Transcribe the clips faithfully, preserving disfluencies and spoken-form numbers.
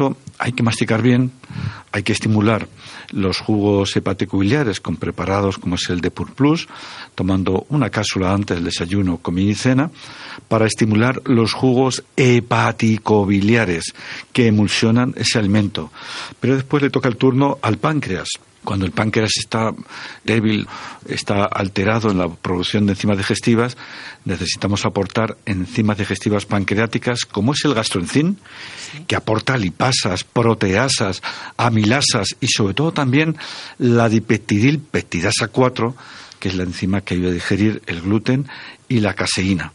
eso hay que masticar bien, hay que estimular los jugos hepatobiliares con preparados como es el Depur Plus, tomando una cápsula antes del desayuno, comida y cena, para estimular los jugos hepaticobiliares que emulsionan ese alimento. Pero después le toca el turno al páncreas. Cuando el páncreas está débil, está alterado en la producción de enzimas digestivas, necesitamos aportar enzimas digestivas pancreáticas, como es el gastroenzim, que aporta lipasas, proteasas, amilasas y sobre todo también la dipeptidilpeptidasa cuatro, que es la enzima que ayuda a digerir el gluten, y la caseína.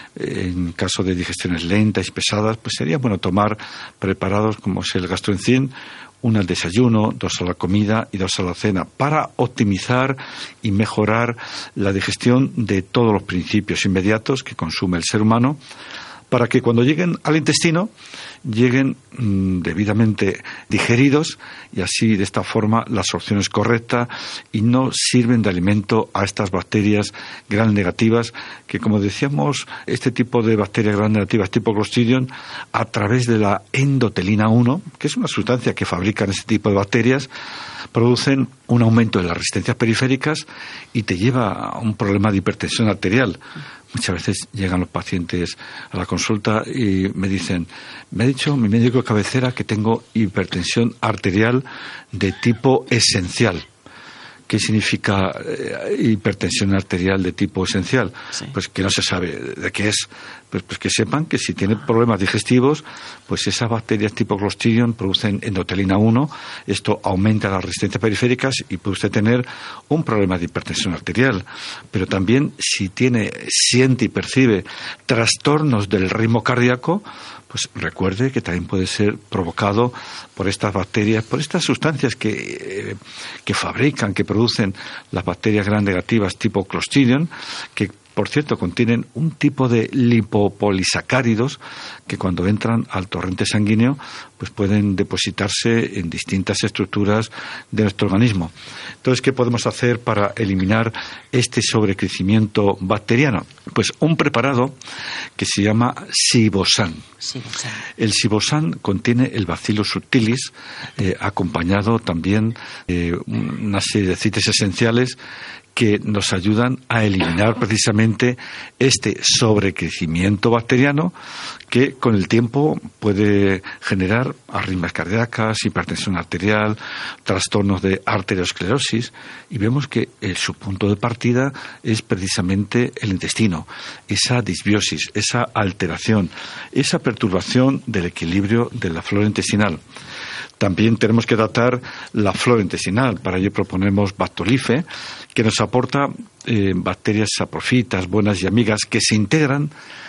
En caso de digestiones lentas y pesadas, pues sería bueno tomar preparados como es el gastroenzim, uno al desayuno, dos a la comida y dos a la cena, para optimizar y mejorar la digestión de todos los principios inmediatos que consume el ser humano, para que cuando lleguen al intestino lleguen mmm, debidamente digeridos y así de esta forma la absorción es correcta y no sirven de alimento a estas bacterias gram negativas que, como decíamos, este tipo de bacterias gram negativas tipo Clostridium, a través de la endotelina uno, que es una sustancia que fabrican este tipo de bacterias, producen un aumento de las resistencias periféricas y te lleva a un problema de hipertensión arterial. Muchas veces llegan los pacientes a la consulta y me dicen, me ha dicho mi médico de cabecera que tengo hipertensión arterial de tipo esencial. ¿Qué significa eh, hipertensión arterial de tipo esencial? Sí. Pues que no se sabe de qué es. Pues, pues que sepan que si tienen problemas digestivos, pues esas bacterias tipo Clostridium producen endotelina uno, esto aumenta las resistencias periféricas y puede usted tener un problema de hipertensión arterial. Pero también si tiene, siente y percibe trastornos del ritmo cardíaco, pues recuerde que también puede ser provocado por estas bacterias, por estas sustancias que, eh, que fabrican, que producen las bacterias gram negativas tipo Clostridium, que por cierto contienen un tipo de lipopolisacáridos que cuando entran al torrente sanguíneo pues pueden depositarse en distintas estructuras de nuestro organismo. Entonces, ¿qué podemos hacer para eliminar este sobrecrecimiento bacteriano? Pues un preparado que se llama Sibosan. Sibosan. El Sibosan contiene el Bacillus subtilis, eh, acompañado también de una serie de aceites esenciales que nos ayudan a eliminar precisamente este sobrecrecimiento bacteriano que con el tiempo puede generar arritmias cardíacas, hipertensión arterial, trastornos de arteriosclerosis, y vemos que eh, su punto de partida es precisamente el intestino, esa disbiosis, esa alteración, esa perturbación del equilibrio de la flora intestinal. También tenemos que tratar la flora intestinal. Para ello proponemos Bactolife, que nos aporta eh, bacterias saprofitas, buenas y amigas, que se integran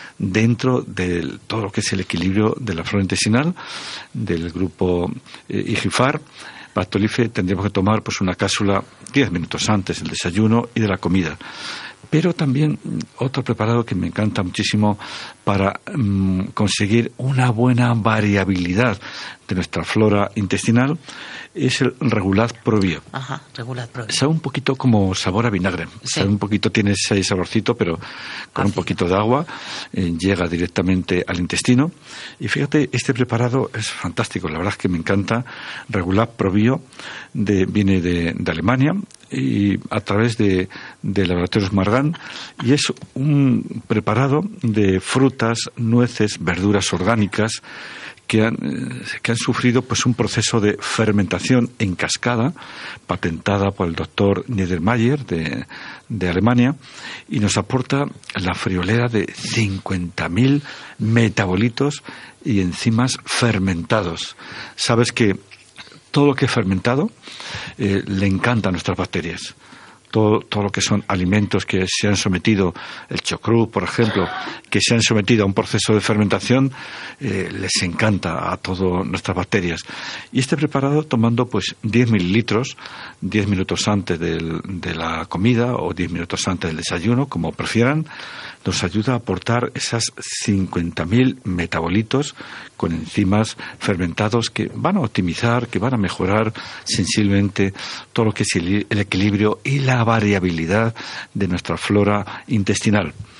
dentro de todo lo que es el equilibrio de la flora intestinal, del grupo eh, Igifar. Bactolife tendríamos que tomar pues una cápsula diez minutos antes del desayuno y de la comida. Pero también otro preparado que me encanta muchísimo para um, conseguir una buena variabilidad de nuestra flora intestinal es el Regulat Probio. Ajá, Regulat Probio. Sabe un poquito como sabor a vinagre. Sí. Sabe un poquito, tiene ese saborcito, pero con Así. un poquito de agua eh, llega directamente al intestino. Y fíjate, este preparado es fantástico. La verdad es que me encanta. Regulat Probio de, viene de, de Alemania y a través de, de Laboratorios Margan, y es un preparado de frutas, nueces, verduras orgánicas que han, que han sufrido pues un proceso de fermentación en cascada patentada por el doctor Niedermayer de, de Alemania, y nos aporta la friolera de cincuenta mil metabolitos y enzimas fermentados. Sabes que todo lo que es fermentado eh, le encanta a nuestras bacterias. Todo, todo lo que son alimentos que se han sometido, el chucrut, por ejemplo, que se han sometido a un proceso de fermentación, eh, les encanta a todas nuestras bacterias. Y este preparado, tomando pues diez mililitros, diez minutos antes del, de la comida o diez minutos antes del desayuno, como prefieran, nos ayuda a aportar esas cincuenta mil metabolitos con enzimas fermentados que van a optimizar, que van a mejorar sensiblemente todo lo que es el, el equilibrio y la variabilidad de nuestra flora intestinal.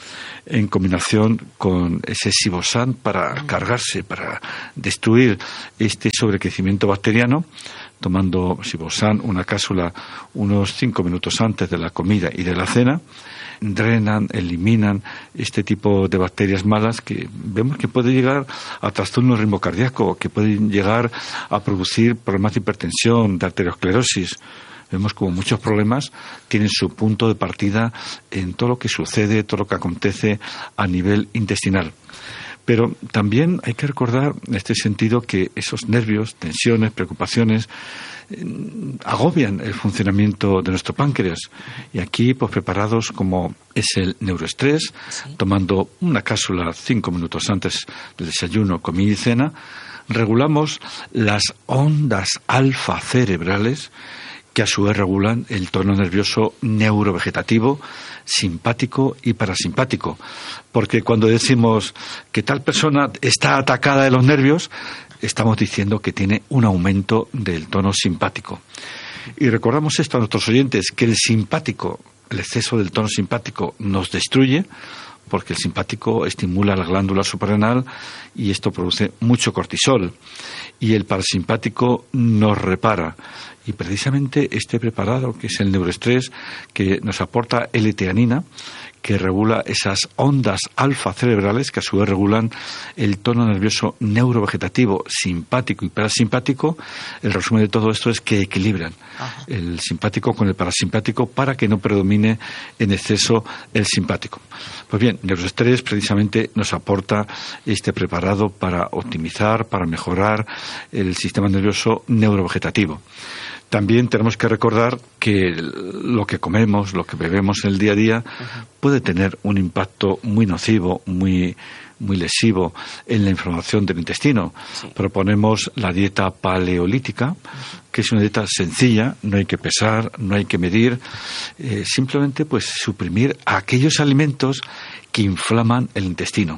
en combinación con ese Sibosan para cargarse, para destruir este sobrecrecimiento bacteriano, tomando Sibosan, una cápsula, unos cinco minutos antes de la comida y de la cena, drenan, eliminan este tipo de bacterias malas que vemos que puede llegar a trastorno ritmo cardíaco, que pueden llegar a producir problemas de hipertensión, de arteriosclerosis. Vemos como muchos problemas tienen su punto de partida en todo lo que sucede, todo lo que acontece a nivel intestinal. Pero también hay que recordar en este sentido que esos nervios, tensiones, preocupaciones eh, agobian el funcionamiento de nuestro páncreas. Y aquí, pues preparados como es el neuroestrés, sí, tomando una cápsula cinco minutos antes del desayuno, comida y cena, regulamos las ondas alfa cerebrales que a su vez regulan el tono nervioso neurovegetativo, simpático y parasimpático. Porque cuando decimos que tal persona está atacada de los nervios, estamos diciendo que tiene un aumento del tono simpático. Y recordamos esto a nuestros oyentes, que el simpático, el exceso del tono simpático nos destruye, porque el simpático estimula la glándula suprarrenal y esto produce mucho cortisol. Y el parasimpático nos repara. Y precisamente este preparado, que es el neuroestrés, que nos aporta L-teanina, que regula esas ondas alfa cerebrales que a su vez regulan el tono nervioso neurovegetativo, simpático y parasimpático. El resumen de todo esto es que equilibran Ajá. el simpático con el parasimpático para que no predomine en exceso el simpático. Pues bien, neuroestrés precisamente nos aporta este preparado para optimizar, para mejorar el sistema nervioso neurovegetativo. También tenemos que recordar que lo que comemos, lo que bebemos en el día a día, uh-huh. puede tener un impacto muy nocivo, muy, muy lesivo en la inflamación del intestino. Sí. Proponemos la dieta paleolítica, uh-huh. que es una dieta sencilla, no hay que pesar, no hay que medir, eh, simplemente pues suprimir aquellos alimentos que inflaman el intestino.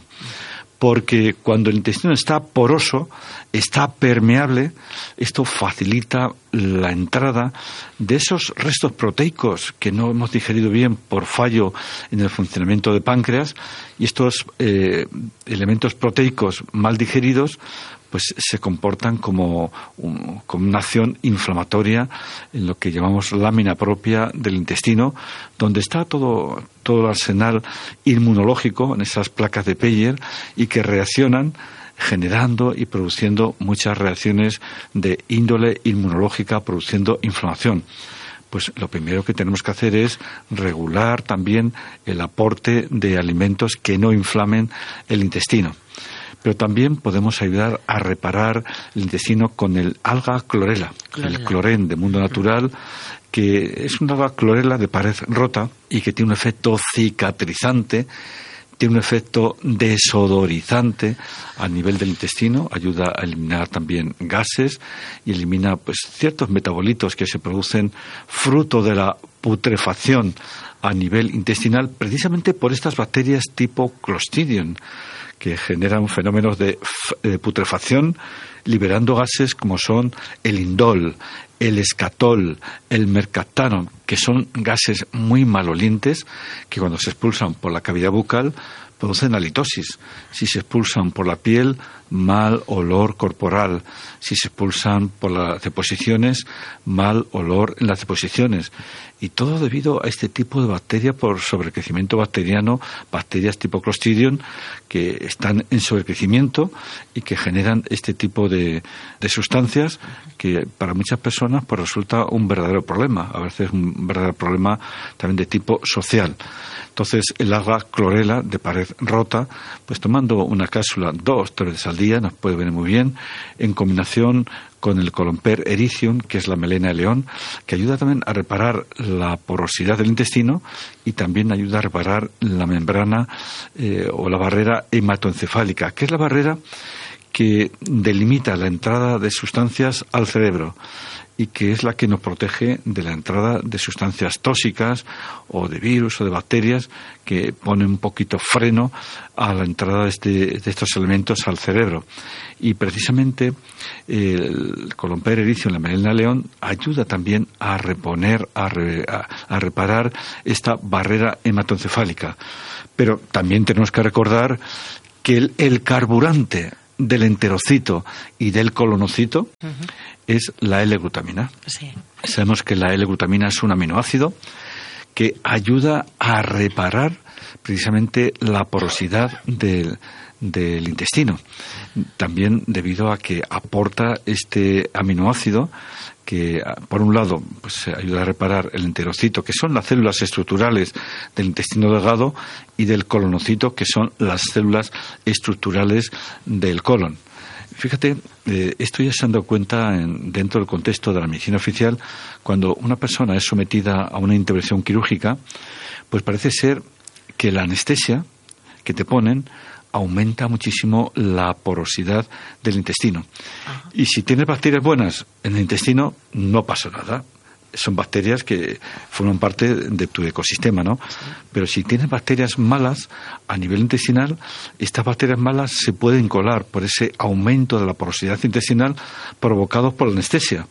Porque cuando el intestino está poroso, está permeable, esto facilita la entrada de esos restos proteicos que no hemos digerido bien por fallo en el funcionamiento del páncreas, y estos eh, elementos proteicos mal digeridos pues se comportan como, un, como una acción inflamatoria en lo que llamamos lámina propia del intestino, donde está todo, todo el arsenal inmunológico en esas placas de Peyer y que reaccionan generando y produciendo muchas reacciones de índole inmunológica, produciendo inflamación. Pues lo primero que tenemos que hacer es regular también el aporte de alimentos que no inflamen el intestino. Pero también podemos ayudar a reparar el intestino con el alga clorela, clorela. el clorén de mundo natural, que es una alga clorela de pared rota y que tiene un efecto cicatrizante, tiene un efecto desodorizante a nivel del intestino, ayuda a eliminar también gases y elimina pues ciertos metabolitos que se producen fruto de la putrefacción a nivel intestinal, precisamente por estas bacterias tipo Clostridium, que generan fenómenos de, de putrefacción, liberando gases como son el indol, el escatol, el mercaptano, que son gases muy malolientes que cuando se expulsan por la cavidad bucal producen halitosis. Si se expulsan por la piel, mal olor corporal. Si se expulsan por las deposiciones, mal olor en las deposiciones. Y todo debido a este tipo de bacteria por sobrecrecimiento bacteriano, bacterias tipo Clostridium, que están en sobrecrecimiento y que generan este tipo de, de sustancias que para muchas personas pues resulta un verdadero problema, a veces un verdadero problema también de tipo social. Entonces, el alga clorela de pared rota, pues tomando una cápsula dos, tres veces al día, nos puede venir muy bien, en combinación con el Columper Ericium, que es la melena de león, que ayuda también a reparar la porosidad del intestino y también ayuda a reparar la membrana eh, o la barrera hematoencefálica, que es la barrera que delimita la entrada de sustancias al cerebro y que es la que nos protege de la entrada de sustancias tóxicas o de virus o de bacterias que ponen un poquito freno a la entrada de, este, de estos elementos al cerebro. Y precisamente el Columper ericio en la melena de león ayuda también a reponer, a, re, a, a reparar esta barrera hematoencefálica. Pero también tenemos que recordar que el, el carburante del enterocito y del colonocito uh-huh. es la L-glutamina. Sí. Sabemos que la L-glutamina es un aminoácido que ayuda a reparar precisamente la porosidad del, del intestino. También debido a que aporta este aminoácido que, por un lado, pues ayuda a reparar el enterocito, que son las células estructurales del intestino delgado, y del colonocito, que son las células estructurales del colon. Fíjate, eh, esto ya se han dado cuenta en, dentro del contexto de la medicina oficial, cuando una persona es sometida a una intervención quirúrgica, pues parece ser que la anestesia que te ponen aumenta muchísimo la porosidad del intestino. Ajá. Y si tienes bacterias buenas en el intestino, no pasa nada. Son bacterias que forman parte de tu ecosistema, ¿no? Sí. Pero si tienes bacterias malas a nivel intestinal, estas bacterias malas se pueden colar por ese aumento de la porosidad intestinal provocados por la anestesia.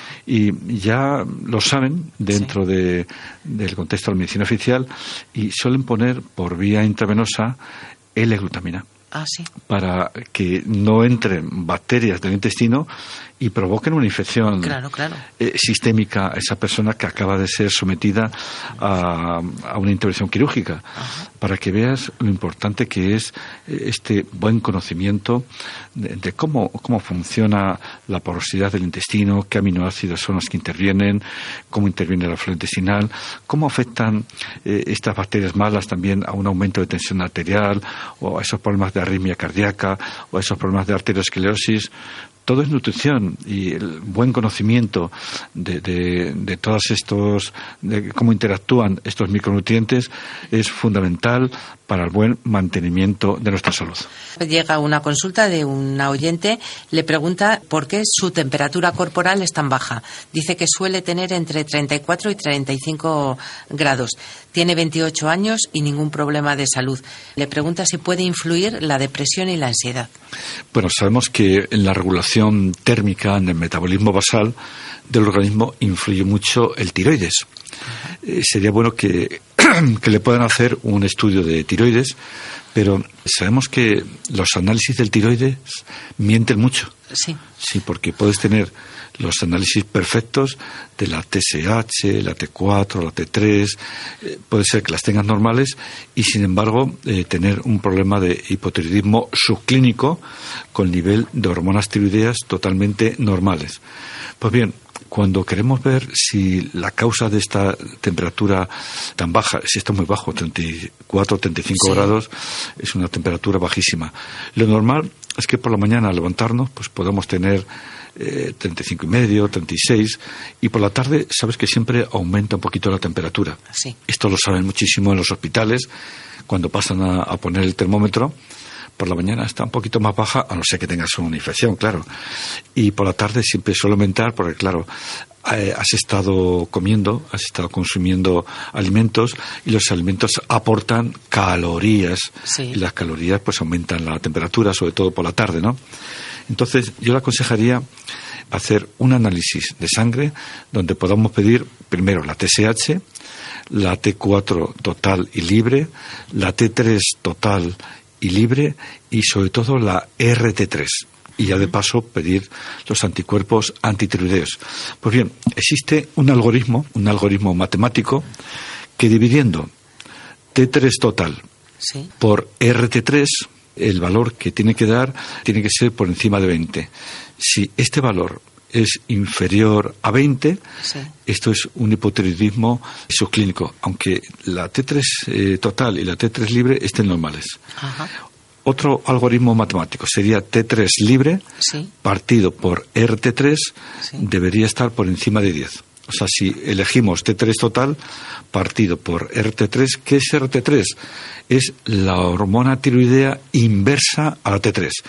Y ya lo saben dentro sí. de, del contexto de la medicina oficial, y suelen poner por vía intravenosa L-glutamina. Ah, sí. Para que no entren bacterias del intestino y provoquen una infección claro, claro. Eh, sistémica a esa persona que acaba de ser sometida a, a una intervención quirúrgica. Ajá. Para que veas lo importante que es este buen conocimiento de, de cómo, cómo funciona la porosidad del intestino, qué aminoácidos son los que intervienen, cómo interviene la flora intestinal, cómo afectan eh, estas bacterias malas también a un aumento de tensión arterial o a esos problemas de arritmia cardíaca o a esos problemas de arteriosclerosis. Todo es nutrición, y el buen conocimiento de, de, de todos estos, de cómo interactúan estos micronutrientes es fundamental para el buen mantenimiento de nuestra salud. Llega una consulta de una oyente, le pregunta por qué su temperatura corporal es tan baja. Dice que suele tener entre treinta y cuatro y treinta y cinco grados. Tiene veintiocho años y ningún problema de salud. Le pregunta si puede influir la depresión y la ansiedad. Bueno, sabemos que en la regulación térmica, en el metabolismo basal del organismo, influye mucho el tiroides. Eh, sería bueno que, que le puedan hacer un estudio de tiroides, pero sabemos que los análisis del tiroides mienten mucho. Sí. Sí, porque puedes tener los análisis perfectos de la T S H, la T cuatro, la T tres, eh, puede ser que las tengas normales y, sin embargo, eh, tener un problema de hipotiroidismo subclínico con nivel de hormonas tiroideas totalmente normales. Pues bien, cuando queremos ver si la causa de esta temperatura tan baja, si está muy bajo, treinta y cuatro, treinta y cinco sí. grados, es una temperatura bajísima. Lo normal es que por la mañana al levantarnos pues podamos tener eh, treinta y cinco y medio, treinta y seis, y por la tarde sabes que siempre aumenta un poquito la temperatura. Sí. Esto lo saben muchísimo en los hospitales cuando pasan a, a poner el termómetro. Por la mañana está un poquito más baja, a no ser que tengas una infección, claro. Y por la tarde siempre suele aumentar porque, claro, eh, has estado comiendo, has estado consumiendo alimentos y los alimentos aportan calorías. Sí. Y las calorías pues aumentan la temperatura, sobre todo por la tarde, ¿no? Entonces, yo le aconsejaría hacer un análisis de sangre donde podamos pedir primero la T S H, la T cuatro total y libre, la T tres total y libre y sobre todo la R T tres, y ya de paso pedir los anticuerpos antitiroideos. Pues bien, existe un algoritmo, un algoritmo matemático que dividiendo T tres total sí. por R T tres, el valor que tiene que dar tiene que ser por encima de veinte. Si este valor es inferior a veinte, sí. esto es un hipotiroidismo subclínico, aunque la T tres eh, total y la T tres libre estén normales. Ajá. Otro algoritmo matemático sería T tres libre sí. partido por R T tres, sí. debería estar por encima de diez. O sea, si elegimos T tres total partido por R T tres, ¿qué es R T tres? Es la hormona tiroidea inversa a la T tres.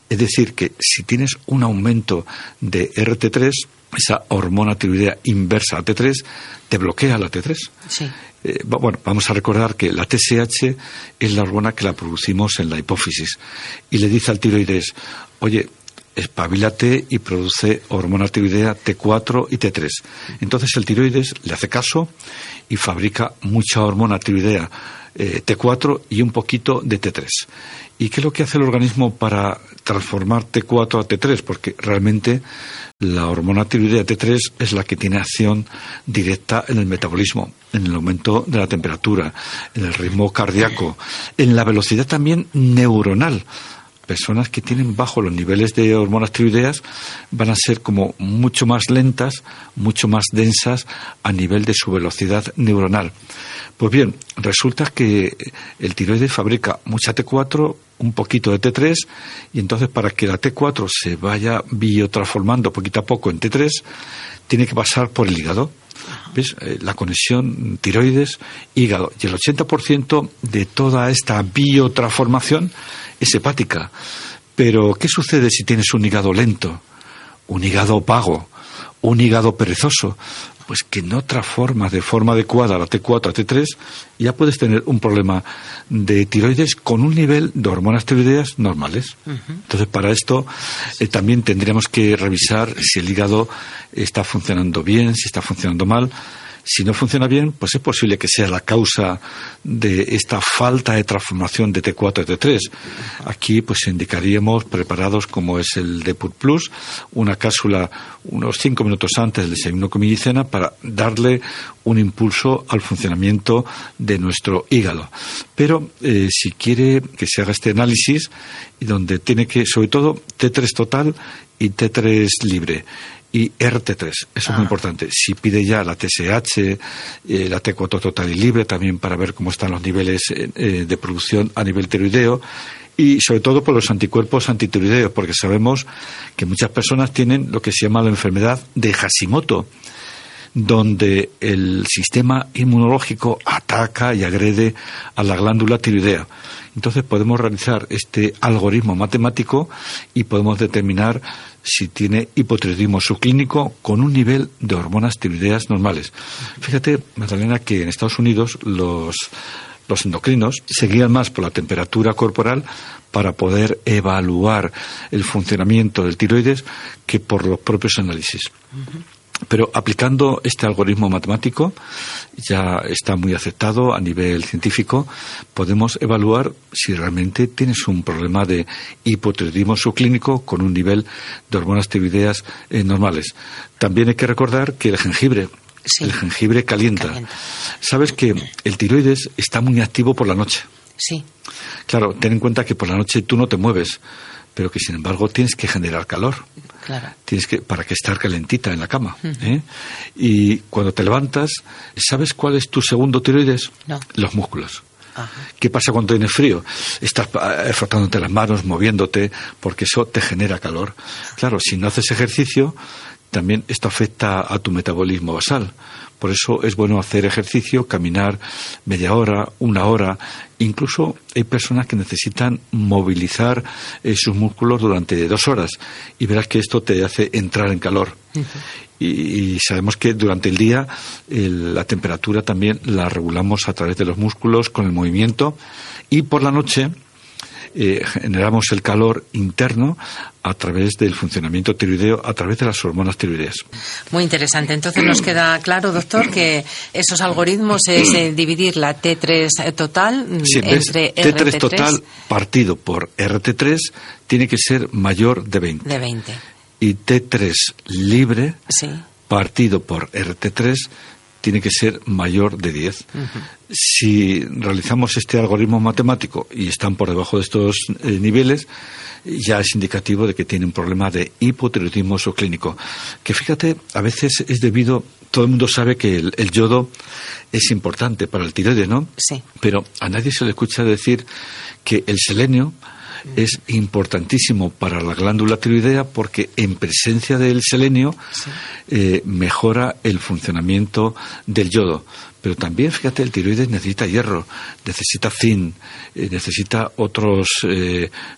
Es decir, que si tienes un aumento de R T tres, esa hormona tiroidea inversa a T tres, te bloquea la T tres. Sí. Eh, bueno, vamos a recordar que la T S H es la hormona que la producimos en la hipófisis y le dice al tiroides, oye, espabilate y produce hormona tiroidea T cuatro y T tres. Entonces el tiroides le hace caso y fabrica mucha hormona tiroidea eh, T cuatro y un poquito de T tres. ¿Y qué es lo que hace el organismo para transformar T cuatro a T tres? Porque realmente la hormona tiroidea T tres es la que tiene acción directa en el metabolismo, en el aumento de la temperatura, en el ritmo cardíaco, en la velocidad también neuronal. Personas que tienen bajo los niveles de hormonas tiroideas van a ser como mucho más lentas, mucho más densas a nivel de su velocidad neuronal. Pues bien, resulta que el tiroides fabrica mucha T cuatro, un poquito de T tres, y entonces para que la T cuatro se vaya biotransformando poquito a poco en T tres, tiene que pasar por el hígado. ¿Ves? La conexión tiroides-hígado. Y el ochenta por ciento de toda esta biotransformación es hepática. Pero, ¿qué sucede si tienes un hígado lento? Un hígado vago, un hígado perezoso. Pues que no transformas de forma adecuada la T cuatro a T tres, ya puedes tener un problema de tiroides con un nivel de hormonas tiroideas normales. Uh-huh. Entonces, para esto eh, también tendríamos que revisar si el hígado está funcionando bien, si está funcionando mal. Si no funciona bien, pues es posible que sea la causa de esta falta de transformación de T cuatro a T tres. Aquí pues indicaríamos preparados como es el Depur Plus, una cápsula unos cinco minutos antes del desayuno, comida y cena para darle un impulso al funcionamiento de nuestro hígado. Pero eh, si quiere que se haga este análisis, y donde tiene que, sobre todo, T tres total y T tres libre. Y R T tres, eso ah. es muy importante. Si pide ya la T S H, eh, la T cuatro total y libre, también para ver cómo están los niveles eh, de producción a nivel tiroideo, y sobre todo por los anticuerpos antitiroideos, porque sabemos que muchas personas tienen lo que se llama la enfermedad de Hashimoto, donde el sistema inmunológico ataca y agrede a la glándula tiroidea. Entonces podemos realizar este algoritmo matemático y podemos determinar si tiene hipotiroidismo subclínico con un nivel de hormonas tiroideas normales. Fíjate, Magdalena, que en Estados Unidos los, los endocrinos se guían más por la temperatura corporal para poder evaluar el funcionamiento del tiroides que por los propios análisis. Uh-huh. Pero aplicando este algoritmo matemático, ya está muy aceptado a nivel científico, podemos evaluar si realmente tienes un problema de hipotiroidismo subclínico con un nivel de hormonas tiroideas eh, normales. También hay que recordar que el jengibre, sí, el jengibre calienta. calienta. Sabes que el tiroides está muy activo por la noche. Sí. Claro, ten en cuenta que por la noche tú no te mueves, pero que sin embargo tienes que generar calor. Claro. Tienes que, para que estar calentita en la cama. Uh-huh. ¿eh? Y cuando te levantas, ¿sabes cuál es tu segundo tiroides? No. Los músculos. Uh-huh. ¿Qué pasa cuando tienes frío? Estás eh, frotándote las manos, moviéndote, porque eso te genera calor. Claro, si no haces ejercicio, también esto afecta a tu metabolismo basal. Por eso es bueno hacer ejercicio, caminar media hora, una hora. Incluso hay personas que necesitan movilizar eh, sus músculos durante dos horas. Y verás que esto te hace entrar en calor. Uh-huh. Y, y sabemos que durante el día el, la temperatura también la regulamos a través de los músculos con el movimiento. Y por la noche eh, generamos el calor interno a través del funcionamiento tiroideo, a través de las hormonas tiroideas. Muy interesante. Entonces nos queda claro, doctor, que esos algoritmos es eh, dividir la T tres total sí, entre T tres R T tres total partido por R T tres tiene que ser mayor de veinte. De veinte. Y T tres libre sí. partido por R T tres tiene que ser mayor de diez. Uh-huh. Si realizamos este algoritmo matemático y están por debajo de estos eh, niveles, ya es indicativo de que tiene un problema de hipotiroidismo subclínico. Que fíjate, a veces es debido, todo el mundo sabe que el, el yodo es importante para el tiroides, ¿no? Sí. Pero a nadie se le escucha decir que el selenio es importantísimo para la glándula tiroidea porque en presencia del selenio sí. eh, mejora el funcionamiento del yodo. Pero también, fíjate, el tiroides necesita hierro, necesita zinc, eh, necesita otros eh,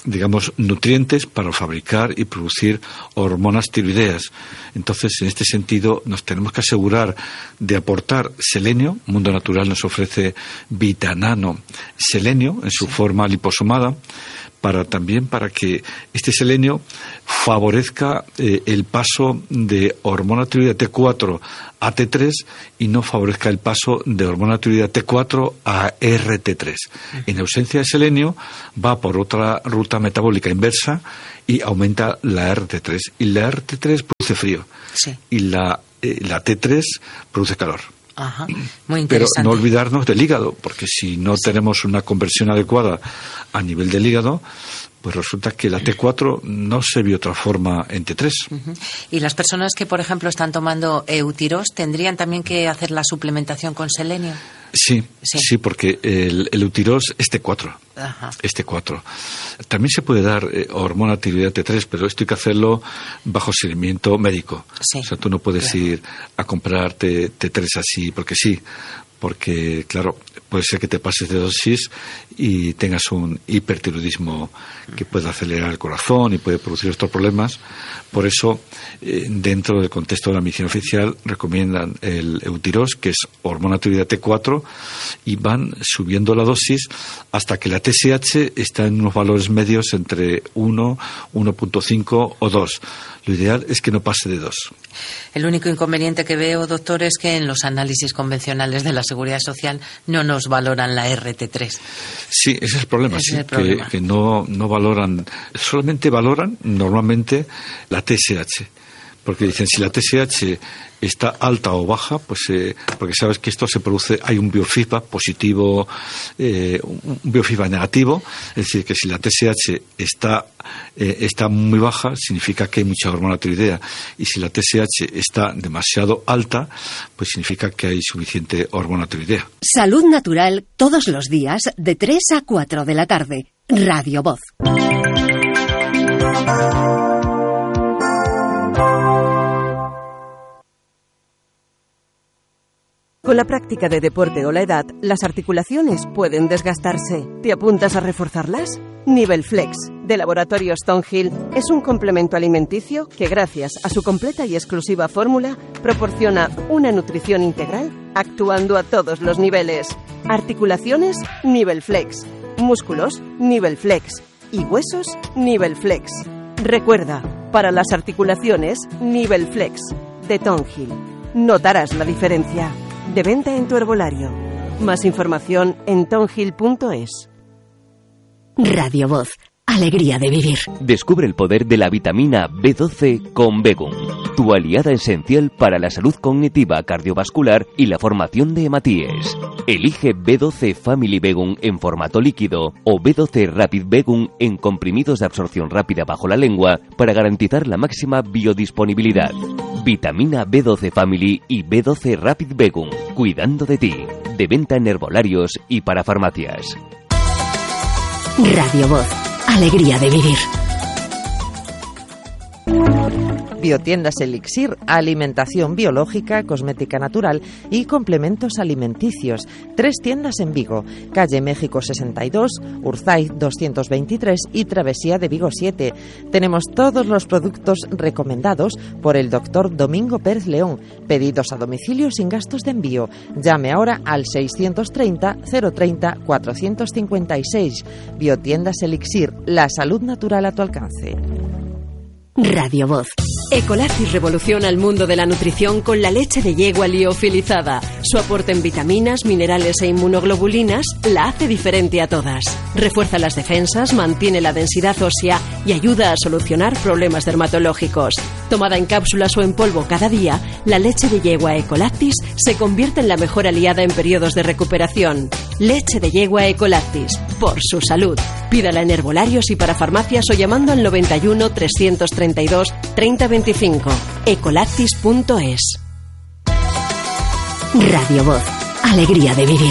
digamos, nutrientes para fabricar y producir hormonas tiroideas. Entonces, en este sentido, nos tenemos que asegurar de aportar selenio. Mundo Natural nos ofrece vitanano selenio en su forma liposomada, para también para que este selenio favorezca eh, el paso de hormona tiroidea T cuatro a T tres y no favorezca el paso de hormona tiroidea T cuatro a R T tres. En ausencia de selenio va por otra ruta metabólica inversa y aumenta la R T tres. Y la R T tres produce frío. Sí. Y la, eh, la T tres produce calor. Ajá, muy interesante. Pero no olvidarnos del hígado, porque si no sí. tenemos una conversión adecuada a nivel del hígado, pues resulta que la T cuatro no se biotransforma en T tres. Uh-huh. Y las personas que, por ejemplo, están tomando Eutirox, ¿tendrían también que hacer la suplementación con selenio? Sí, sí, sí, porque el, el Eutirox es T cuatro. Ajá. Es T cuatro. También se puede dar eh, hormona tiroidea T tres, pero esto hay que hacerlo bajo seguimiento médico. Sí. O sea, tú no puedes claro. ir a comprar T tres así, porque sí. Porque, claro, puede ser que te pases de dosis y tengas un hipertiroidismo que puede acelerar el corazón y puede producir estos problemas. Por eso, eh, dentro del contexto de la medicina oficial, recomiendan el Eutirox, que es hormona tiroidea T cuatro, y van subiendo la dosis hasta que la T S H está en unos valores medios entre uno, uno punto cinco o dos. Lo ideal es que no pase de dos. El único inconveniente que veo, doctor, es que en los análisis convencionales de la Seguridad Social no nos valoran la R T tres. Sí, ese es el problema, ese sí, es el problema. Que, que no, no valoran, solamente valoran normalmente la T S H. Porque dicen, si la T S H está alta o baja, pues eh, porque sabes que esto se produce, hay un biofeedback positivo, eh, un biofeedback negativo, es decir, que si la T S H está, eh, está muy baja, significa que hay mucha hormona tiroidea, y si la T S H está demasiado alta, pues significa que hay suficiente hormona tiroidea. Salud Natural, todos los días, de tres a cuatro de la tarde. Radio Voz. Con la práctica de deporte o la edad, las articulaciones pueden desgastarse. ¿Te apuntas a reforzarlas? Nivelflex, de Laboratorio Stonehill, es un complemento alimenticio que, gracias a su completa y exclusiva fórmula, proporciona una nutrición integral actuando a todos los niveles. Articulaciones, Nivelflex. Músculos, Nivelflex. Y huesos, Nivelflex. Recuerda, para las articulaciones, Nivelflex, de Stonehill. Notarás la diferencia. De venta en tu herbolario. Más información en tonhill punto es. Radio Voz. Alegría de vivir. Descubre el poder de la vitamina B doce con Begum, tu aliada esencial para la salud cognitiva, cardiovascular y la formación de hematíes. Elige B doce Family Begum en formato líquido o B doce Rapid Begum en comprimidos de absorción rápida bajo la lengua para garantizar la máxima biodisponibilidad. Vitamina B doce Family y B doce Rapid Begum, cuidando de ti. De venta en herbolarios y para farmacias. Radio Voz. Alegría de vivir. Biotiendas Elixir, alimentación biológica, cosmética natural y complementos alimenticios. Tres tiendas en Vigo, calle México sesenta y dos, Urzaiz doscientos veintitrés y Travesía de Vigo siete. Tenemos todos los productos recomendados por el doctor Domingo Pérez León. Pedidos a domicilio sin gastos de envío. Llame ahora al seiscientos treinta, cero treinta, cuatrocientos cincuenta y seis. Biotiendas Elixir, la salud natural a tu alcance. Radio Voz. Ecolactis revoluciona el mundo de la nutrición con la leche de yegua liofilizada. Su aporte en vitaminas, minerales e inmunoglobulinas la hace diferente a todas. Refuerza las defensas, mantiene la densidad ósea y ayuda a solucionar problemas dermatológicos. Tomada en cápsulas o en polvo cada día, la leche de yegua Ecolactis se convierte en la mejor aliada en periodos de recuperación. Leche de yegua Ecolactis, por su salud. Pídala en herbolarios y para farmacias o llamando al noventa y uno, trescientos treinta y dos, treinta veinticinco. ecolactis punto es. Radio Voz. Alegría de vivir.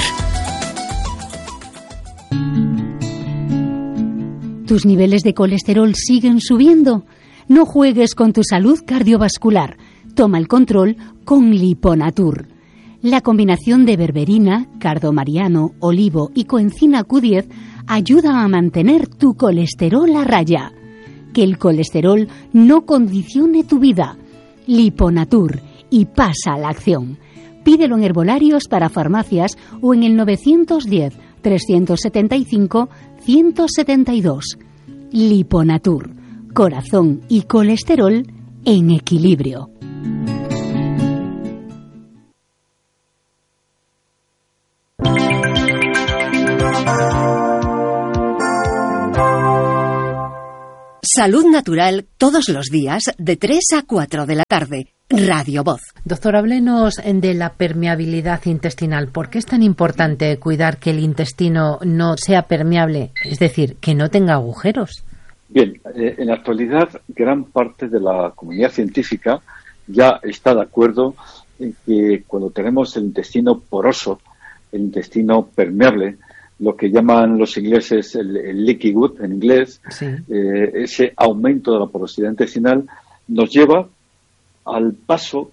¿Tus niveles de colesterol siguen subiendo? No juegues con tu salud cardiovascular. Toma el control con Liponatur. La combinación de berberina, cardomariano, olivo y coenzima Q diez ayuda a mantener tu colesterol a raya. Que el colesterol no condicione tu vida. Liponatur, y pasa a la acción. Pídelo en herbolarios para farmacias o en el nueve uno cero, tres siete cinco, uno siete dos. Liponatur, corazón y colesterol en equilibrio. Salud Natural todos los días de tres a cuatro de la tarde. Radio Voz. Doctor, háblenos de la permeabilidad intestinal. ¿Por qué es tan importante cuidar que el intestino no sea permeable? Es decir, que no tenga agujeros. Bien, eh, en la actualidad gran parte de la comunidad científica ya está de acuerdo en que cuando tenemos el intestino poroso, el intestino permeable, lo que llaman los ingleses el, el leaky gut en inglés, sí. eh, ese aumento de la porosidad intestinal nos lleva al paso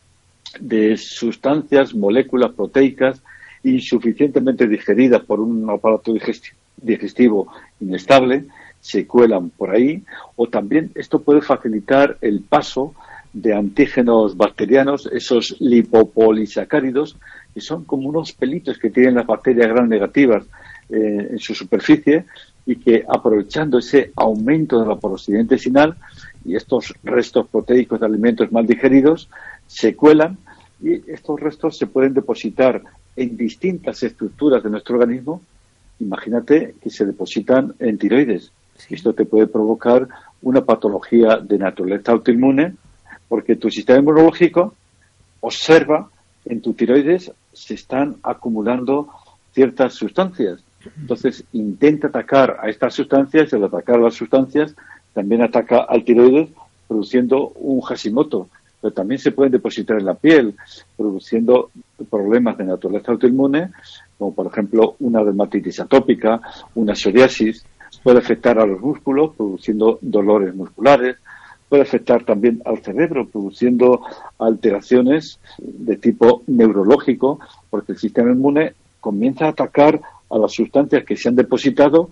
de sustancias, moléculas proteicas insuficientemente digeridas por un aparato digestivo inestable, se cuelan por ahí, o también esto puede facilitar el paso de antígenos bacterianos, esos lipopolisacáridos, que son como unos pelitos que tienen las bacterias gram negativas eh, en su superficie, y que aprovechando ese aumento de la porosidad intestinal y estos restos proteicos de alimentos mal digeridos, se cuelan, y estos restos se pueden depositar en distintas estructuras de nuestro organismo. Imagínate que se depositan en tiroides. Sí. Esto te puede provocar una patología de naturaleza autoinmune, porque tu sistema inmunológico observa en tu tiroides se están acumulando ciertas sustancias. Entonces intenta atacar a estas sustancias, y al atacar a las sustancias también ataca al tiroides, produciendo un Hashimoto. Pero también se pueden depositar en la piel, produciendo problemas de naturaleza autoinmune, como por ejemplo una dermatitis atópica, una psoriasis. Puede afectar a los músculos, produciendo dolores musculares. Puede afectar también al cerebro, produciendo alteraciones de tipo neurológico, porque el sistema inmune comienza a atacar a las sustancias que se han depositado,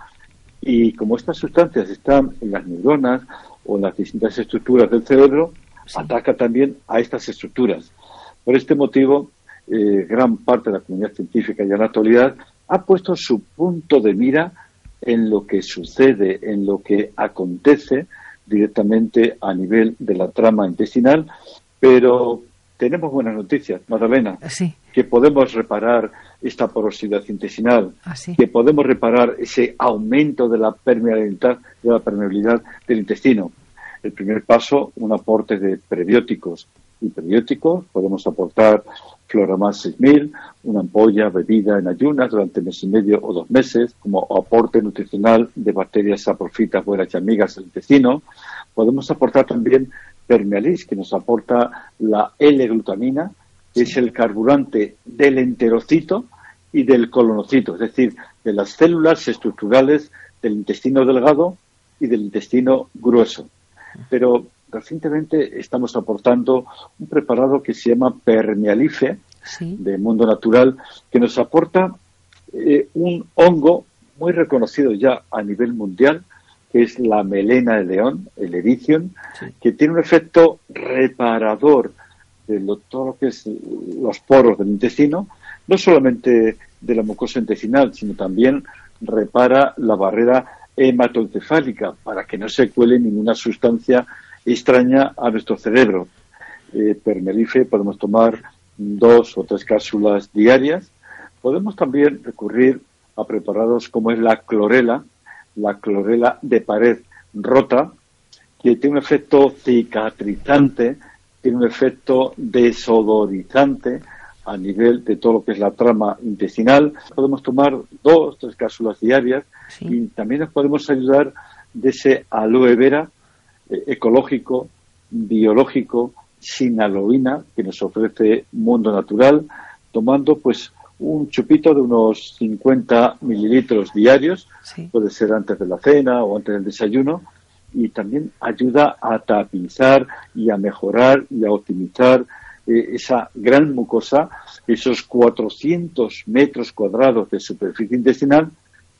y como estas sustancias están en las neuronas o en las distintas estructuras del cerebro, sí, ataca también a estas estructuras. Por este motivo, eh, gran parte de la comunidad científica ya en la actualidad ha puesto su punto de mira en lo que sucede, en lo que acontece directamente a nivel de la trama intestinal, pero tenemos buenas noticias, Magdalena, sí, que podemos reparar esta porosidad intestinal, ah, sí, que podemos reparar ese aumento de la permeabilidad, de la permeabilidad del intestino. El primer paso, un aporte de prebióticos y prebióticos. Podemos aportar Floramas seis mil, una ampolla bebida en ayunas durante mes y medio o dos meses, como aporte nutricional de bacterias saprofitas buenas y amigas del intestino. Podemos aportar también Permealis, que nos aporta la L-glutamina, que es el carburante del enterocito y del colonocito, es decir, de las células estructurales del intestino delgado y del intestino grueso. Pero recientemente estamos aportando un preparado que se llama Permealife, sí, de Mundo Natural, que nos aporta eh, un hongo muy reconocido ya a nivel mundial, que es la melena de león, el Ericium, sí, que tiene un efecto reparador de lo, todo lo que es los poros del intestino, no solamente de la mucosa intestinal, sino también repara la barrera hematoencefálica para que no se cuele ninguna sustancia extraña a nuestro cerebro. Eh, Permealife podemos tomar dos o tres cápsulas diarias. Podemos también recurrir a preparados como es la clorela, la clorela de pared rota, que tiene un efecto cicatrizante, tiene un efecto desodorizante a nivel de todo lo que es la trama intestinal. Podemos tomar dos, tres cápsulas diarias, sí, y también nos podemos ayudar de ese aloe vera eh, ecológico, biológico, sin aloína, que nos ofrece Mundo Natural, tomando pues un chupito de unos cincuenta mililitros diarios, sí, puede ser antes de la cena o antes del desayuno, y también ayuda a tapizar y a mejorar y a optimizar eh, esa gran mucosa, esos cuatrocientos metros cuadrados de superficie intestinal,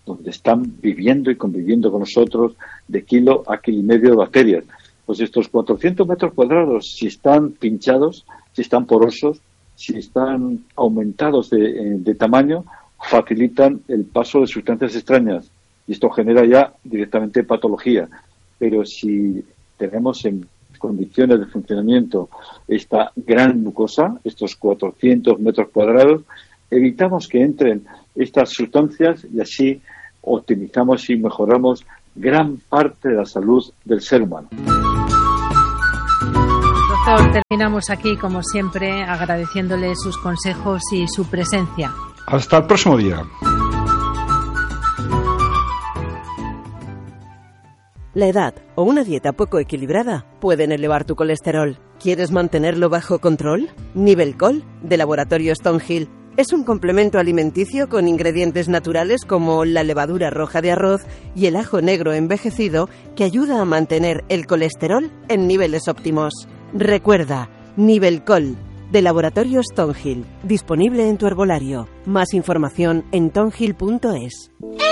donde están viviendo y conviviendo con nosotros de kilo a kilo y medio de bacterias. Pues estos cuatrocientos metros cuadrados, si están pinchados, si están porosos, si están aumentados de, de tamaño, facilitan el paso de sustancias extrañas y esto genera ya directamente patología. Pero si tenemos en condiciones de funcionamiento esta gran mucosa, estos cuatrocientos metros cuadrados, evitamos que entren estas sustancias y así optimizamos y mejoramos gran parte de la salud del ser humano. Doctor, terminamos aquí, como siempre, agradeciéndole sus consejos y su presencia. Hasta el próximo día. La edad o una dieta poco equilibrada pueden elevar tu colesterol. ¿Quieres mantenerlo bajo control? Nivelcol, de Laboratorio Stonehill, es un complemento alimenticio con ingredientes naturales como la levadura roja de arroz y el ajo negro envejecido que ayuda a mantener el colesterol en niveles óptimos. Recuerda, Nivelcol, de Laboratorio Stonehill, disponible en tu herbolario. Más información en tonhill punto es.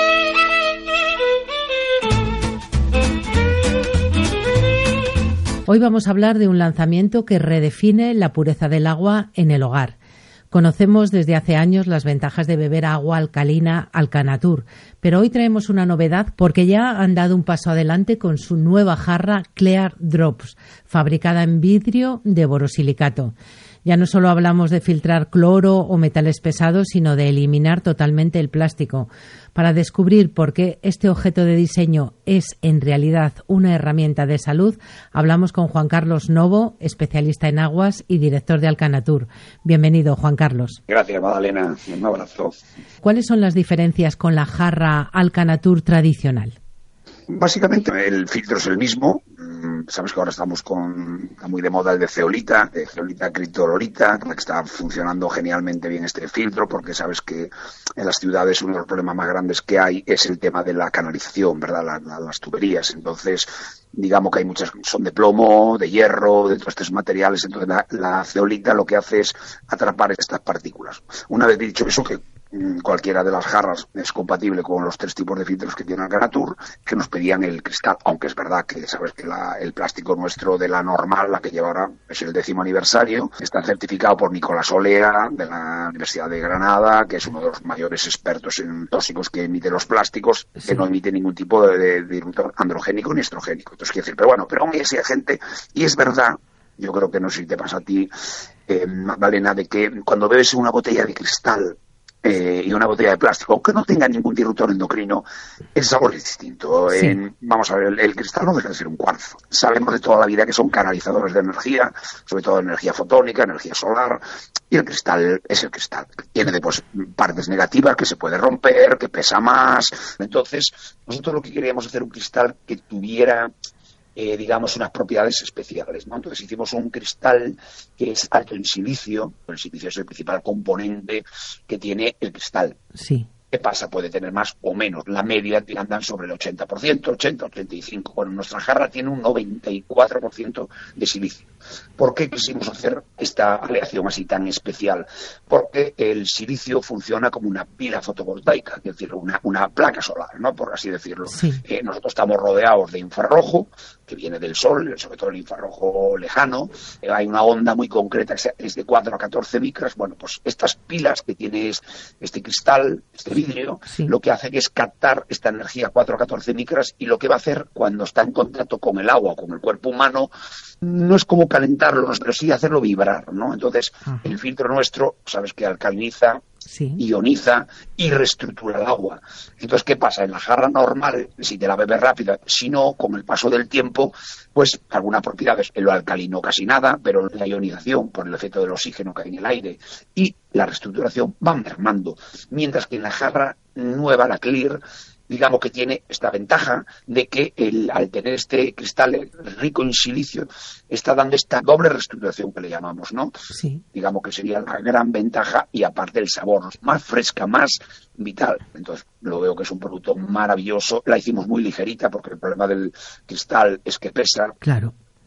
Hoy vamos a hablar de un lanzamiento que redefine la pureza del agua en el hogar. Conocemos desde hace años las ventajas de beber agua alcalina Alcanatur, pero hoy traemos una novedad porque ya han dado un paso adelante con su nueva jarra Clear Drops, fabricada en vidrio de borosilicato. Ya no solo hablamos de filtrar cloro o metales pesados, sino de eliminar totalmente el plástico. Para descubrir por qué este objeto de diseño es en realidad una herramienta de salud, hablamos con Juan Carlos Novo, especialista en aguas y director de Alcanatur. Bienvenido, Juan Carlos. Gracias, Magdalena. Un abrazo. ¿Cuáles son las diferencias con la jarra Alcanatur tradicional? Básicamente el filtro es el mismo. Sabes que ahora estamos con, está muy de moda el de zeolita, de zeolita criptolorita, que está funcionando genialmente bien este filtro, porque sabes que en las ciudades uno de los problemas más grandes que hay es el tema de la canalización, ¿verdad? La, la, las tuberías. Entonces, digamos que hay muchas, son de plomo, de hierro, de todos estos materiales. Entonces la, la zeolita lo que hace es atrapar estas partículas. Una vez dicho eso, que cualquiera de las jarras es compatible con los tres tipos de filtros que tiene Alcanatur, que nos pedían el cristal, aunque es verdad que sabes que la, el plástico nuestro de la normal, la que lleva ahora es el décimo aniversario, está certificado por Nicolás Olea de la Universidad de Granada, que es uno de los mayores expertos en tóxicos que emite los plásticos, sí, que no emite ningún tipo de, de, de disruptor androgénico ni estrogénico. Entonces quiero decir, pero bueno, pero aún así hay gente, y es verdad, yo creo que no sé si te pasa a ti, eh, Magdalena, de que cuando bebes una botella de cristal Eh, y una botella de plástico, aunque no tenga ningún disruptor endocrino, el sabor es distinto. Sí. En, vamos a ver, el, el cristal no deja de ser un cuarzo. Sabemos de toda la vida que son canalizadores de energía, sobre todo energía fotónica, energía solar, y el cristal es el cristal. Tiene después partes negativas que se puede romper, que pesa más. Entonces, nosotros lo que queríamos hacer un cristal que tuviera Eh, digamos, unas propiedades especiales, ¿no? Entonces hicimos un cristal que es alto en silicio. El silicio es el principal componente que tiene el cristal. Sí. ¿Qué pasa? Puede tener más o menos. La media andan sobre el ochenta por ciento, ochenta, ochenta y cinco por ciento. Bueno, nuestra jarra tiene un noventa y cuatro por ciento de silicio. ¿Por qué quisimos hacer esta aleación así tan especial? Porque el silicio funciona como una pila fotovoltaica, es decir, una, una placa solar, ¿no? Por así decirlo. Sí. Eh, nosotros estamos rodeados de infrarrojo, que viene del sol, sobre todo el infrarrojo lejano. Eh, hay una onda muy concreta que es de cuatro a catorce micras. Bueno, pues estas pilas que tiene este cristal, este vidrio, sí, lo que hace es captar esta energía cuatro a catorce micras, y lo que va a hacer cuando está en contacto con el agua o con el cuerpo humano no es como calentarlo, pero sí hacerlo vibrar, ¿no? Entonces, uh-huh, el filtro nuestro, sabes que alcaliniza, sí, ioniza y reestructura el agua. Entonces, ¿qué pasa? En la jarra normal, si te la bebes rápida, si no, con el paso del tiempo, pues algunas propiedades, en lo alcalino casi nada, pero la ionización por el efecto del oxígeno que hay en el aire y la reestructuración van mermando. Mientras que en la jarra nueva, la Clear, digamos que tiene esta ventaja de que el, al tener este cristal rico en silicio, está dando esta doble reestructuración que le llamamos, ¿no? Sí. Digamos que sería la gran ventaja, y aparte el sabor, más fresca, más vital. Entonces, lo veo que es un producto maravilloso. La hicimos muy ligerita porque el problema del cristal es que pesa. Claro.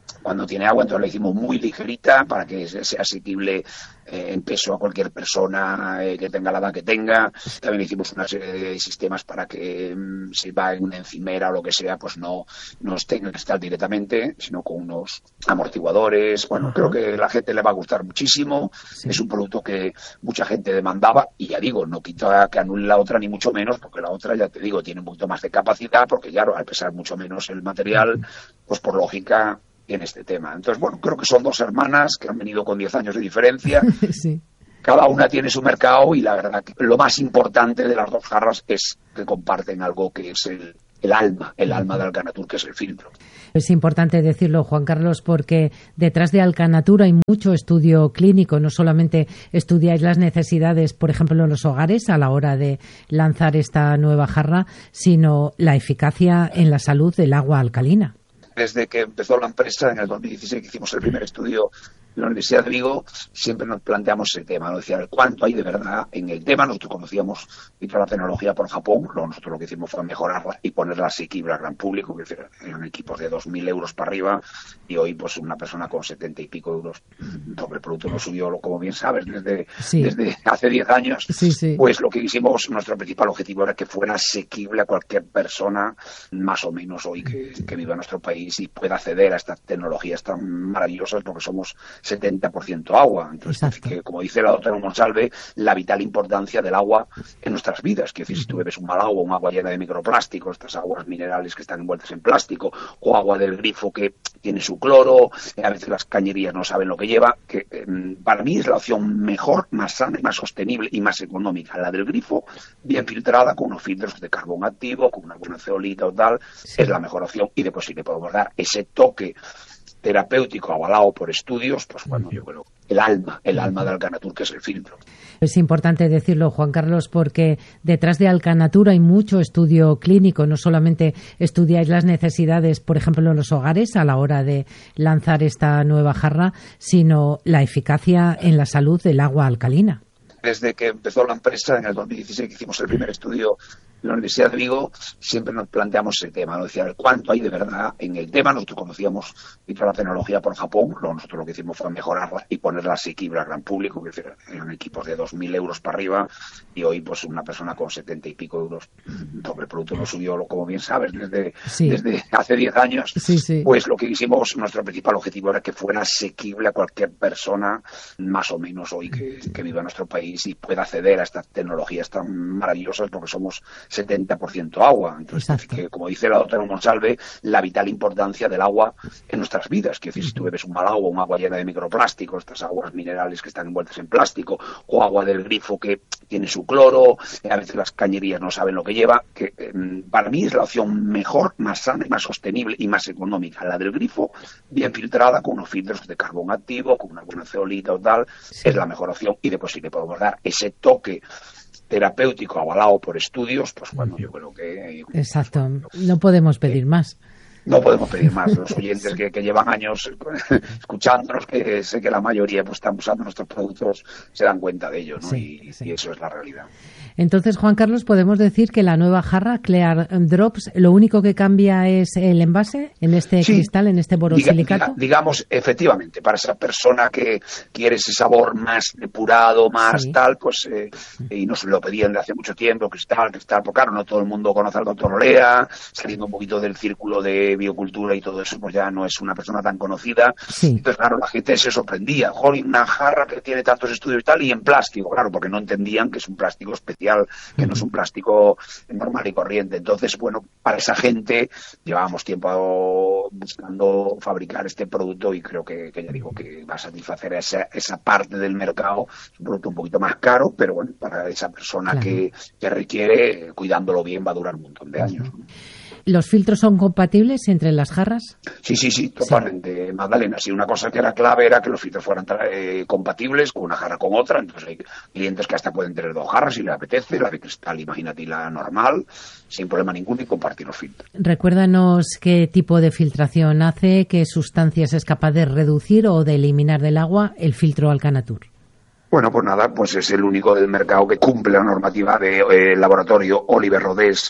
cuando tiene agua, entonces la hicimos muy ligerita para que sea asequible eh, en peso a cualquier persona eh, que tenga la edad que tenga. También hicimos una serie de sistemas para que mm, si va en una encimera o lo que sea, pues no, no tenga que estar directamente, sino con unos amortiguadores. Bueno, creo que a la gente le va a gustar muchísimo. Sí. Es un producto que mucha gente demandaba y ya digo, no quita que anule la otra ni mucho menos, porque la otra, ya te digo, tiene un poquito más de capacidad, porque claro, al pesar mucho menos el material, pues por lógica en este tema. Entonces, bueno, creo que son dos hermanas que han venido con diez años de diferencia. Sí. Cada una tiene su mercado y la verdad que lo más importante de las dos jarras es que comparten algo que es el, el alma, el alma de Alcanatur, que es el filtro. Es importante decirlo, Juan Carlos, porque detrás de Alcanatur hay mucho estudio clínico. No solamente estudiáis las necesidades, por ejemplo, en los hogares a la hora de lanzar esta nueva jarra, sino la eficacia en la salud del agua alcalina. Desde que empezó la empresa en el dos mil dieciséis, que hicimos el primer estudio en la Universidad de Vigo, siempre nos planteamos ese tema, ¿no? Decía, ¿cuánto hay de verdad en el tema? Nosotros conocíamos la tecnología por Japón, lo, nosotros lo que hicimos fue mejorarla y ponerla asequible al gran público, que eran equipos de dos mil euros para arriba, y hoy pues una persona con setenta y pico euros sobre el producto no subió, como bien sabes, desde, sí. desde hace diez años, sí, sí. Pues lo que hicimos, nuestro principal objetivo era que fuera asequible a cualquier persona, más o menos hoy que, que viva en nuestro país y pueda acceder a estas tecnologías tan maravillosas, porque somos setenta por ciento agua. Entonces, que, como dice la doctora Monsalve, la vital importancia del agua en nuestras vidas. Que decir, si tú bebes un mal agua, un agua llena de microplásticos, estas aguas minerales que están envueltas en plástico, o agua del grifo que tiene su cloro, a veces las cañerías no saben lo que lleva, que eh, para mí es la opción mejor, más sana, más sostenible y más económica. La del grifo, bien filtrada, con unos filtros de carbón activo, con una buena zeolita o tal, sí. Es la mejor opción. Y después si le podemos dar ese toque terapéutico avalado por estudios, pues bueno, yo creo el alma, el alma de Alcanatur, que es el filtro. Es importante decirlo, Juan Carlos, porque detrás de Alcanatur hay mucho estudio clínico. No solamente estudiáis las necesidades, por ejemplo, en los hogares a la hora de lanzar esta nueva jarra, sino la eficacia en la salud del agua alcalina. Desde que empezó la empresa en el dos mil dieciséis, que hicimos el primer estudio en la Universidad de Vigo, siempre nos planteamos ese tema, ¿no? Decía, ¿cuánto hay de verdad en el tema? Nosotros conocíamos la tecnología por Japón, lo, nosotros lo que hicimos fue mejorarla y ponerla asequible al gran público, que eran equipos de dos mil euros para arriba, y hoy pues una persona con setenta y pico euros sobre el producto no subió, como bien sabes, desde, sí. desde hace diez años, sí, sí. Pues lo que hicimos, nuestro principal objetivo era que fuera asequible a cualquier persona, más o menos hoy que, que viva en nuestro país y pueda acceder a estas tecnologías tan maravillosas, porque somos setenta por ciento agua. Entonces, que, como dice la doctora Monsalve, la vital importancia del agua en nuestras vidas. Que decir, si tú bebes un mal agua, un agua llena de microplásticos, estas aguas minerales que están envueltas en plástico, o agua del grifo que tiene su cloro, a veces las cañerías no saben lo que lleva, que eh, para mí es la opción mejor, más sana, más sostenible y más económica. La del grifo, bien filtrada, con unos filtros de carbón activo, con una buena zeolita o tal, sí. Es la mejor opción. Y después si le podemos dar ese toque terapéutico avalado por estudios, pues bueno, yo creo que... Exacto, no podemos pedir más. No podemos pedir más. Los oyentes que, que llevan años escuchándonos, que sé que la mayoría pues están usando nuestros productos, se dan cuenta de ello, ¿no? Sí, y, sí. y eso es la realidad. Entonces, Juan Carlos, podemos decir que la nueva jarra Clear Drops, lo único que cambia es el envase en este sí, cristal, en este borosilicato. Diga, digamos, efectivamente, para esa persona que quiere ese sabor más depurado, más sí. tal, pues, eh, y nos lo pedían de hace mucho tiempo, cristal, cristal, porque claro, no todo el mundo conoce al doctor Olea, saliendo un poquito del círculo de biocultura y todo eso, pues ya no es una persona tan conocida. Sí. Entonces, claro, la gente se sorprendía. Joder, una jarra que tiene tantos estudios y tal, y en plástico, claro, porque no entendían que es un plástico especial, que no es un plástico normal y corriente. Entonces, bueno, para esa gente llevábamos tiempo buscando fabricar este producto y creo que, que ya digo que va a satisfacer esa, esa parte del mercado. Es un producto un poquito más caro, pero bueno, para esa persona claro. que, que requiere, cuidándolo bien, va a durar un montón de años, ¿no? ¿Los filtros son compatibles entre las jarras? Sí, sí, sí, totalmente, sí. Magdalena. Sí, una cosa que era clave era que los filtros fueran eh, compatibles con una jarra con otra. Entonces hay clientes que hasta pueden tener dos jarras si les apetece, la de cristal, imagínate, y la normal, sin problema ninguno, y compartir los filtros. Recuérdanos qué tipo de filtración hace, qué sustancias es capaz de reducir o de eliminar del agua el filtro Alcanatur. Bueno, pues nada, pues es el único del mercado que cumple la normativa del de, eh, laboratorio Oliver Rodés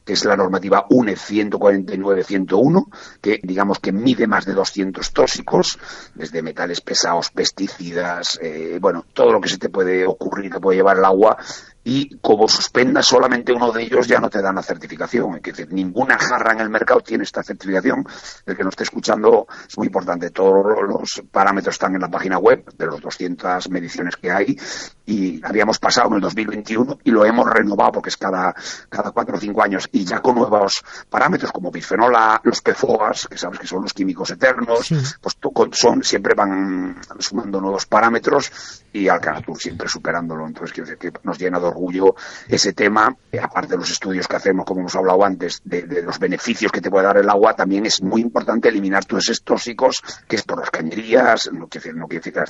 que es la normativa U N E ciento cuarenta y nueve guión ciento uno, que digamos que mide más de doscientos tóxicos, desde metales pesados, pesticidas, eh, bueno, todo lo que se te puede ocurrir que puede llevar el agua. Y como suspendas solamente uno de ellos, ya no te dan la certificación. Es decir, ninguna jarra en el mercado tiene esta certificación. El que nos esté escuchando es muy importante. Todos los parámetros están en la página web de las doscientas mediciones que hay. Y habíamos pasado en el dos mil veintiuno y lo hemos renovado porque es cada, cada cuatro o cinco años. Y ya con nuevos parámetros como bisfenol A, los P F O As, que sabes que son los químicos eternos, sí. pues son, siempre van sumando nuevos parámetros y Alcanatur siempre superándolo. Entonces, quiero decir que nos llena de orgullo ese tema, aparte de los estudios que hacemos, como hemos hablado antes, de, de los beneficios que te puede dar el agua. También es muy importante eliminar todos esos tóxicos que es por las cañerías, no quiere decir, no quiere decir que las